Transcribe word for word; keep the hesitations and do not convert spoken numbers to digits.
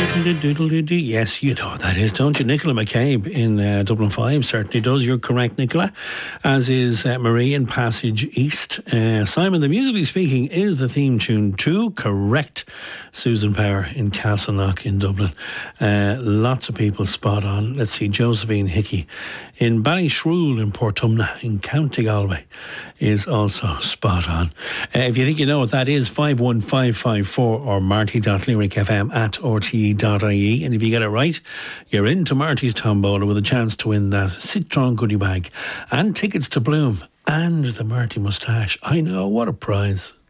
Yes, you know that is, don't you? Nicola McCabe in uh, Dublin five certainly does. You're correct, Nicola. As is uh, Marie in Passage East. Uh, Simon, the Musically Speaking is the theme tune too. Correct. Susan Power in Castleknock in Dublin. Uh, lots of people spot on. Let's see, Josephine Hickey in Ballyshrule in Portumna in County Galway is also spot on. Uh, if you think you know what that is, five one five five four or marty dot lyric f m at r t e dot i e. And if you get it right, you're into Marty's Tombola with a chance to win that Citron goodie bag and tickets to Bloom and the Marty moustache. I know, what a prize.